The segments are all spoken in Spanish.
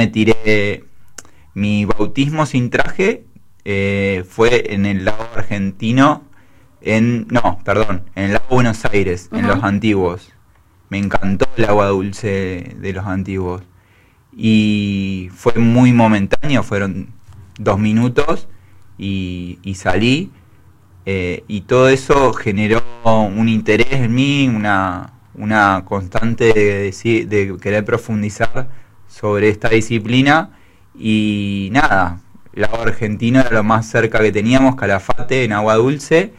me tiré mi bautismo sin traje, fue en el lago argentino, en el lago Buenos Aires, en Los Antiguos. Me encantó el agua dulce de Los Antiguos. Y fue muy momentáneo, fueron 2 minutos y salí. Y todo eso generó un interés en mí, una constante de querer profundizar sobre esta disciplina. Y nada, el lago argentino era lo más cerca que teníamos, Calafate, en agua dulce.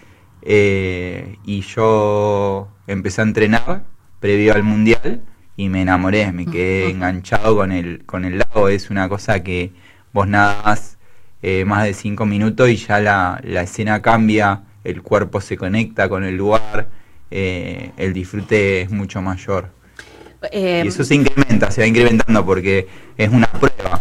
Y yo empecé a entrenar previo al mundial y me enamoré, me quedé enganchado con el lago. Es una cosa que vos nadás más de 5 minutos y ya la escena cambia, el cuerpo se conecta con el lugar, el disfrute es mucho mayor. Y eso se va incrementando porque es una prueba.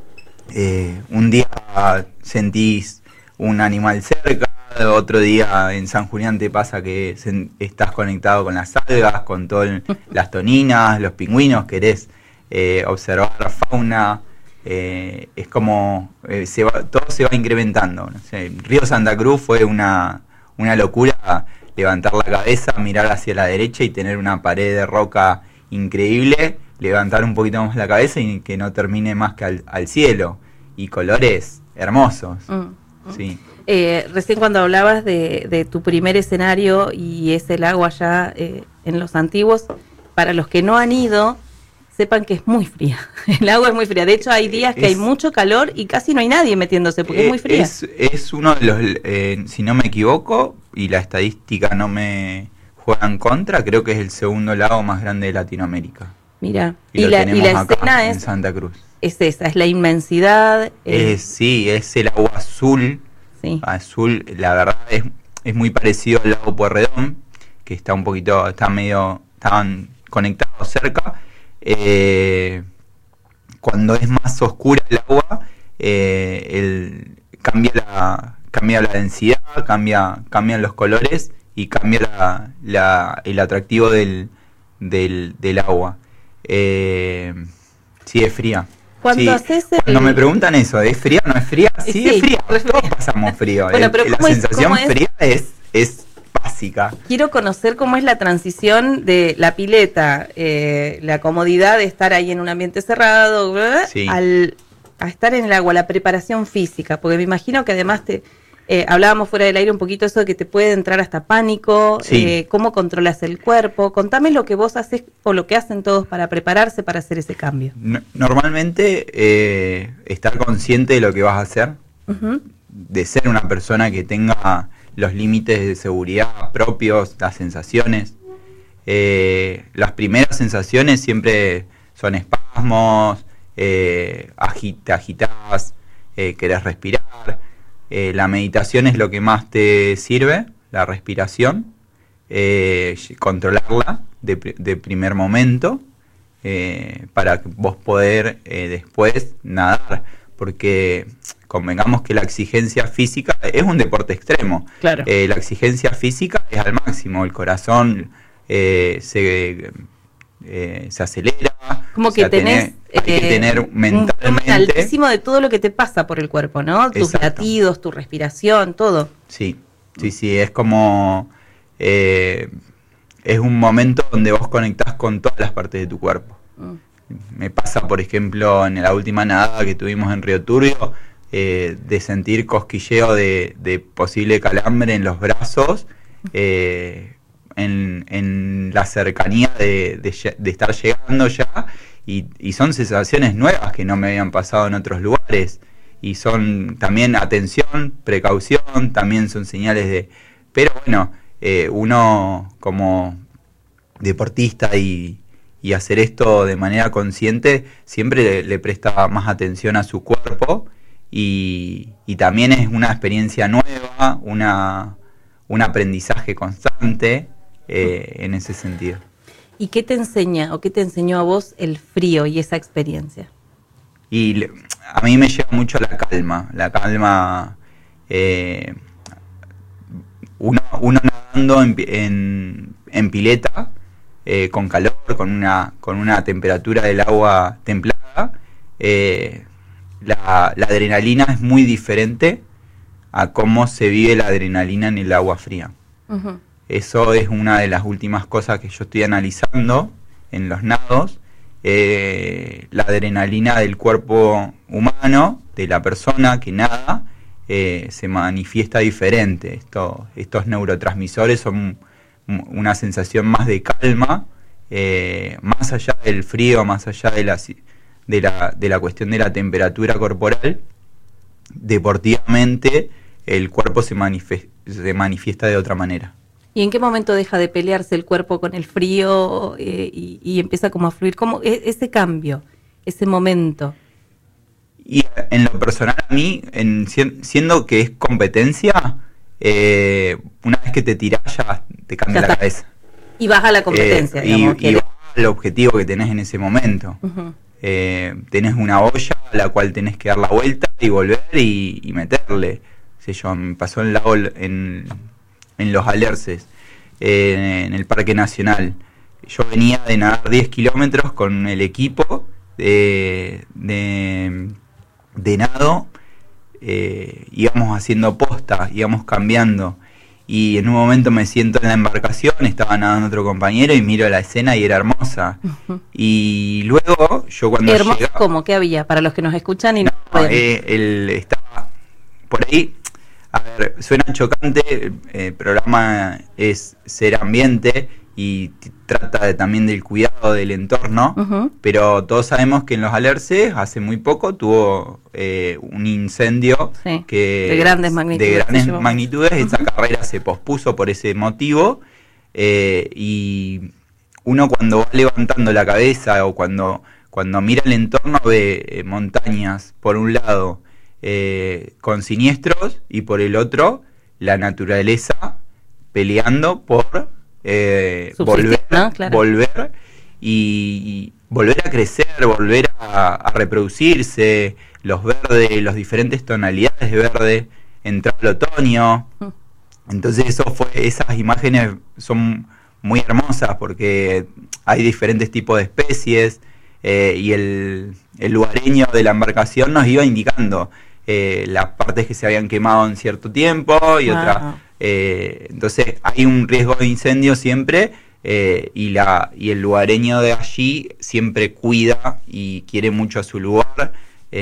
Un día sentís un animal cerca, otro día en San Julián te pasa que estás conectado con las algas, con todas las toninas, los pingüinos, querés observar la fauna. Es como todo se va incrementando, no sé, Río Santa Cruz fue una locura, levantar la cabeza, mirar hacia la derecha y tener una pared de roca increíble, levantar un poquito más la cabeza y que no termine más que al cielo, y colores hermosos. Sí. Recién cuando hablabas de tu primer escenario y es el agua allá en Los Antiguos, para los que no han ido, sepan que es muy fría. El agua es muy fría. De hecho, hay días que hay mucho calor y casi no hay nadie metiéndose porque es muy fría. Es uno de los, si no me equivoco, y la estadística no me juega en contra, creo que es el segundo lago más grande de Latinoamérica. Mira, y la escena en Santa Cruz. Es esa, es la inmensidad. Sí, es el agua azul. Sí. Azul, la verdad es muy parecido al lago Pueyrredón, que estaban conectados cerca. Cuando es más oscura el agua, cambia la densidad, cambian los colores y cambia el atractivo del agua. Sí, es fría. Cuando me preguntan eso, ¿es fría o no es fría? Sí, es fría. Todos pasamos frío. Bueno, pero la sensación fría es básica. Quiero conocer cómo es la transición de la pileta, la comodidad de estar ahí en un ambiente cerrado, sí, a estar en el agua, la preparación física, porque me imagino que además hablábamos fuera del aire un poquito eso de que te puede entrar hasta pánico, sí, cómo controlas el cuerpo. Contame lo que vos haces o lo que hacen todos para prepararse para hacer ese cambio. Normalmente estar consciente de lo que vas a hacer, de ser una persona que tenga los límites de seguridad propios, las sensaciones. Las primeras sensaciones siempre son espasmos, te agitas, querés respirar. La meditación es lo que más te sirve, la respiración, controlarla de primer momento, para vos poder después nadar, porque convengamos que la exigencia física es un deporte extremo. Claro. La exigencia física es al máximo, el corazón se acelera. Como que hay que tener mentalmente un altísimo de todo lo que te pasa por el cuerpo, ¿no? Tus latidos, tu respiración, todo. Sí, es como es un momento donde vos conectás con todas las partes de tu cuerpo. Me pasa, por ejemplo, en la última nadada que tuvimos en Río Turbio, de sentir cosquilleo de posible calambre en los brazos, en la cercanía de estar llegando ya, y son sensaciones nuevas que no me habían pasado en otros lugares, y son también atención, precaución, también son señales pero bueno, uno como deportista y hacer esto de manera consciente siempre le presta más atención a su cuerpo, y también es una experiencia nueva, un aprendizaje constante en ese sentido. ¿Y qué te enseña o qué te enseñó a vos el frío y esa experiencia? Y a mí me lleva mucho la calma, uno nadando en pileta, con calor, con una temperatura del agua templada, la adrenalina es muy diferente a cómo se vive la adrenalina en el agua fría. Uh-huh. Eso es una de las últimas cosas que yo estoy analizando en los nados. La adrenalina del cuerpo humano, de la persona que nada, se manifiesta diferente. Estos neurotransmisores son una sensación más de calma, más allá del frío, más allá de la cuestión de la temperatura corporal. Deportivamente el cuerpo se manifiesta de otra manera. ¿Y en qué momento deja de pelearse el cuerpo con el frío y empieza como a fluir? ¿Cómo ese cambio, ese momento? Y en lo personal a mí, siendo que es competencia, una vez que te tirás ya te cambia la cabeza. Y vas a la competencia, digamos. Y vas al objetivo que tenés en ese momento. Uh-huh. Tenés una olla a la cual tenés que dar la vuelta y volver y meterle. Me pasó en los Alerces, en el Parque Nacional. Yo venía de nadar 10 kilómetros con el equipo de nado, íbamos haciendo posta, íbamos cambiando, y en un momento me siento en la embarcación, estaba nadando otro compañero y miro la escena y era hermosa. Uh-huh. Y luego yo cuando llegaba... ¿Cómo? ¿Qué había? Para los que nos escuchan y no él estaba por ahí. A ver, suena chocante, el programa es Ser Ambiente y trata también del cuidado del entorno, uh-huh. Pero todos sabemos que en los Alerces hace muy poco tuvo un incendio de grandes magnitudes. Uh-huh. Esa carrera se pospuso por ese motivo, y uno cuando va levantando la cabeza o cuando mira el entorno ve montañas por un lado, con siniestros, y por el otro la naturaleza peleando por volver, ¿no? Claro. volver a crecer, volver a reproducirse, los verdes, las diferentes tonalidades de verde, entrar el otoño. Entonces esas imágenes son muy hermosas porque hay diferentes tipos de especies, y el lugareño de la embarcación nos iba indicando las partes que se habían quemado en cierto tiempo y otras. Entonces hay un riesgo de incendio siempre, y el lugareño de allí siempre cuida y quiere mucho a su lugar,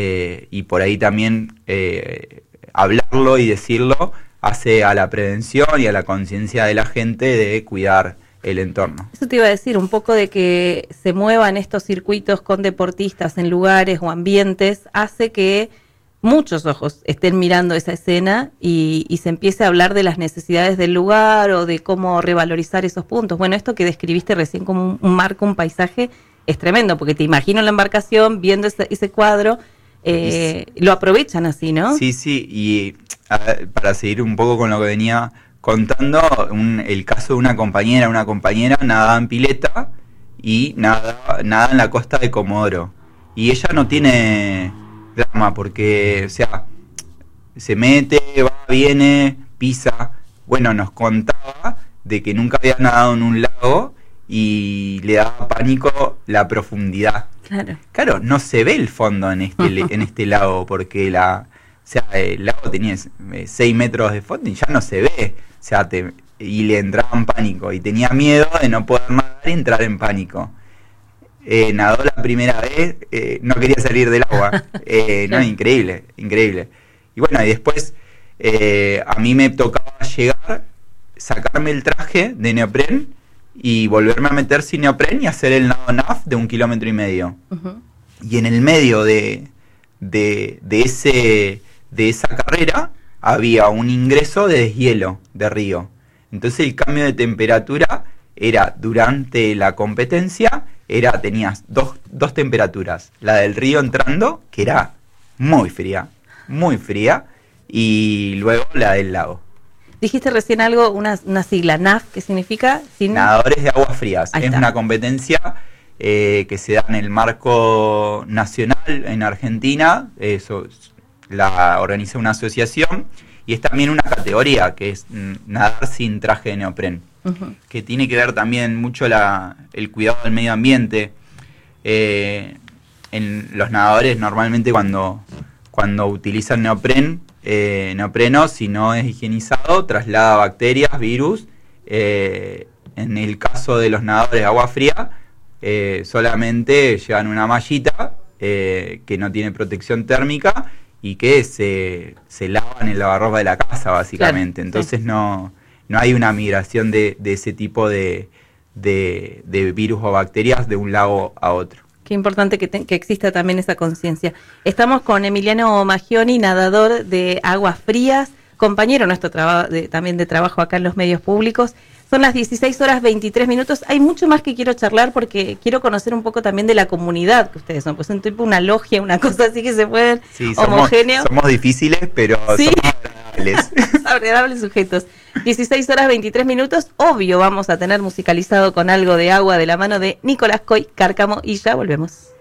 y por ahí también hablarlo y decirlo hace a la prevención y a la conciencia de la gente de cuidar el entorno. Eso te iba a decir, un poco de que se muevan estos circuitos con deportistas en lugares o ambientes hace que muchos ojos estén mirando esa escena y se empiece a hablar de las necesidades del lugar o de cómo revalorizar esos puntos. Bueno, esto que describiste recién como un marco, un paisaje, es tremendo, porque te imagino en la embarcación viendo ese cuadro, lo aprovechan así, ¿no? Sí, y para seguir un poco con lo que venía contando, el caso de una compañera nadaba en pileta y nada en la costa de Comodoro. Y ella no tiene drama porque, o sea, se mete, va, viene, pisa. Bueno, nos contaba de que nunca había nadado en un lago y le daba pánico la profundidad. Claro, no se ve el fondo en este lago porque el lago tenía 6 metros de fondo y ya no se ve. O sea, y le entraba en pánico y tenía miedo de no poder nadar y entrar en pánico. Nadó la primera vez, no quería salir del agua. No, increíble. Y bueno, y después a mí me tocaba llegar, sacarme el traje de neopren y volverme a meter sin neopren y hacer el nado NAF de 1,5 kilómetros. Uh-huh. Y en el medio de esa carrera había un ingreso de deshielo de río. Entonces el cambio de temperatura era durante la competencia, tenías dos temperaturas, la del río entrando, que era muy fría, y luego la del lago. Dijiste recién algo, una sigla, NAF, ¿qué significa? Nadadores de aguas frías. Es una competencia que se da en el marco nacional en Argentina. Eso la organiza una asociación, y es también una categoría que es nadar sin traje de neopren, uh-huh. Que tiene que ver también mucho el cuidado del medio ambiente. en los nadadores normalmente cuando utilizan neopreno, si no es higienizado, traslada bacterias, virus. En el caso de los nadadores de agua fría, solamente llevan una mallita que no tiene protección térmica y que se lavan en la lavarropa de la casa, básicamente. Claro, entonces sí. no hay una migración de ese tipo de virus o bacterias de un lago a otro. Qué importante que exista también esa conciencia. Estamos con Emiliano Maggioni, nadador de aguas frías, compañero nuestro también de trabajo acá en los medios públicos. Son las 16:23. Hay mucho más que quiero charlar porque quiero conocer un poco también de la comunidad que ustedes son. Pues son tipo una logia, una cosa así que se pueden homogéneos. Somos difíciles, pero ¿sí? Somos agradables. Agradables sujetos. 16:23. Obvio, vamos a tener musicalizado con algo de agua de la mano de Nicolás Coy Cárcamo y ya volvemos.